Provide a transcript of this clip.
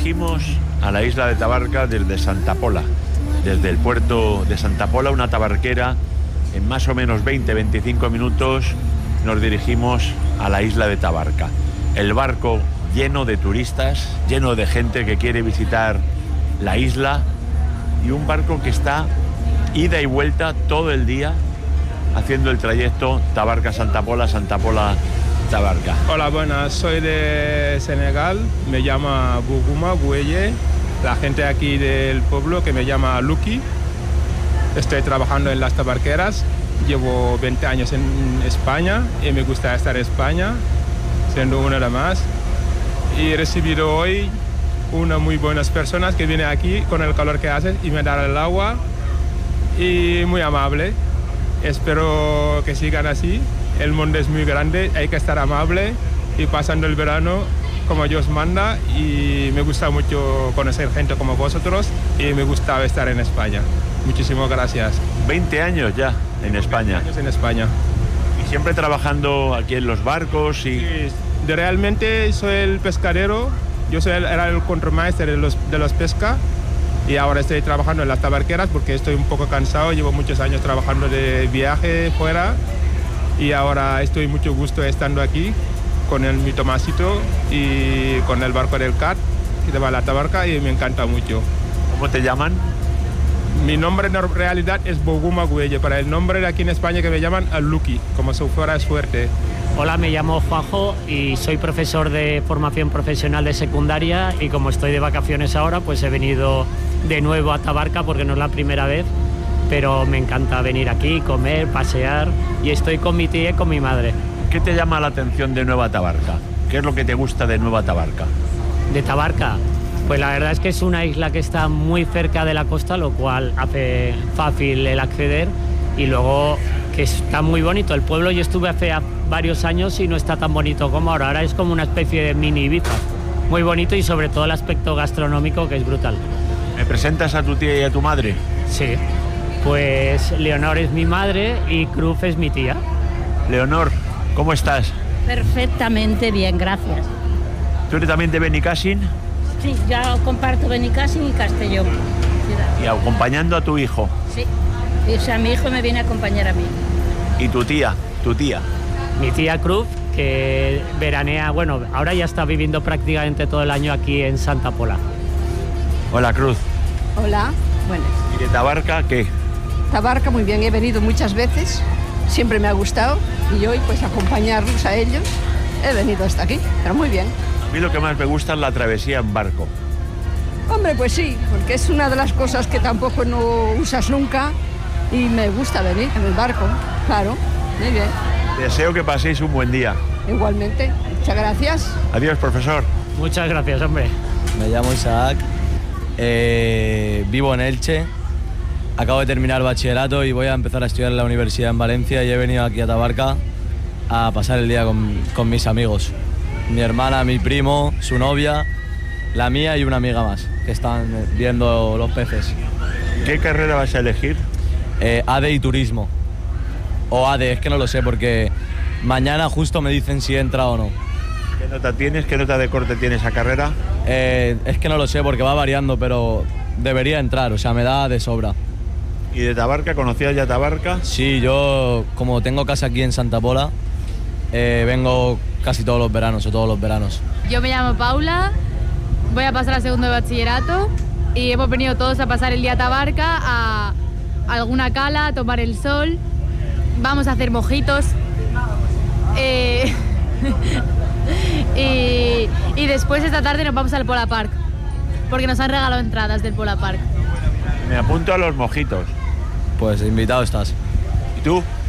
dirigimos a la isla de Tabarca desde Santa Pola, desde el puerto de Santa Pola, una tabarquera. En más o menos 20-25 minutos nos dirigimos a la isla de Tabarca. El barco lleno de turistas, lleno de gente que quiere visitar la isla, y un barco que está ida y vuelta todo el día haciendo el trayecto Tabarca-Santa Pola, Santa Pola-Tabarca. Hola, buenas, soy de Senegal, me llama Bougouma Gueye, la gente aquí del pueblo que me llama Luki. Estoy trabajando en las tabarqueras, llevo 20 años en España y me gusta estar en España, siendo una de más. Y he recibido hoy unas muy buenas personas que vienen aquí con el calor que hace y me dan el agua, y muy amable. Espero que sigan así, el mundo es muy grande, hay que estar amable y pasando el verano como Dios manda, y me gusta mucho conocer gente como vosotros y me gusta estar en España. Muchísimas gracias. 20 años ya en España. 20 años en España. Y siempre trabajando aquí en los barcos y... Sí, realmente soy el pescadero, era el contramaestre de los pesca, y ahora estoy trabajando en las tabarqueras porque estoy un poco cansado, llevo muchos años trabajando de viaje fuera, y ahora estoy mucho gusto estando aquí con mi Tomasito y con el barco del CAT que va a la Tabarca, y me encanta mucho. ¿Cómo te llaman? Mi nombre en realidad es Bougouma Gueye, para el nombre de aquí en España que me llaman Luki, como si fuera suerte. Hola, me llamo Juanjo y soy profesor de formación profesional de secundaria, y como estoy de vacaciones ahora, pues he venido de nuevo a Tabarca porque no es la primera vez, pero me encanta venir aquí, comer, pasear, y estoy con mi tía y con mi madre. ¿Qué te llama la atención de Nueva Tabarca? ¿Qué es lo que te gusta de Nueva Tabarca? De Tabarca, pues la verdad es que es una isla que está muy cerca de la costa, lo cual hace fácil el acceder, y luego que está muy bonito el pueblo. Yo estuve hace varios años y no está tan bonito como ahora. Ahora es como una especie de mini Ibiza, muy bonito, y sobre todo el aspecto gastronómico, que es brutal. ¿Me presentas a tu tía y a tu madre? Sí, pues Leonor es mi madre y Cruz es mi tía. Leonor, ¿cómo estás? Perfectamente bien, gracias. ¿Tú eres también de Benicàssim? Sí, ya comparto Benicàssim y Castellón. Y acompañando a tu hijo. Sí, o sea, mi hijo me viene a acompañar a mí. ¿Y tu tía? Mi tía Cruz, que veranea, bueno, ahora ya está viviendo prácticamente todo el año aquí en Santa Pola. Hola, Cruz. Hola, buenas. ¿Y de Tabarca qué? Tabarca muy bien, he venido muchas veces, siempre me ha gustado, y hoy pues acompañarlos a ellos, he venido hasta aquí, pero muy bien. A mí lo que más me gusta es la travesía en barco. Hombre, pues sí, porque es una de las cosas que tampoco no usas nunca, y me gusta venir en el barco, claro, muy bien. Deseo que paséis un buen día. Igualmente, muchas gracias. Adiós, profesor. Muchas gracias, hombre. Me llamo Isaac, vivo en Elche, acabo de terminar bachillerato y voy a empezar a estudiar en la universidad en Valencia, y he venido aquí a Tabarca a pasar el día con mis amigos. Mi hermana, mi primo, su novia, la mía y una amiga más, que están viendo los peces. ¿Qué carrera vas a elegir? ADE y turismo. O ADE, es que no lo sé, porque mañana justo me dicen si entra o no. ¿Qué nota tienes? ¿Qué nota de corte tiene esa carrera? Es que no lo sé porque va variando, pero debería entrar, o sea, me da de sobra. ¿Y de Tabarca? ¿Conocías ya Tabarca? Sí, yo como tengo casa aquí en Santa Pola, vengo casi todos los veranos o todos los veranos. Yo me llamo Paula, voy a pasar a segundo de bachillerato y hemos venido todos a pasar el día a Tabarca, a alguna cala, a tomar el sol. Vamos a hacer mojitos. Y después esta tarde nos vamos al Pola Park, porque nos han regalado entradas del Pola Park. Me apunto a los mojitos. Pues invitado estás. ¿Y tú?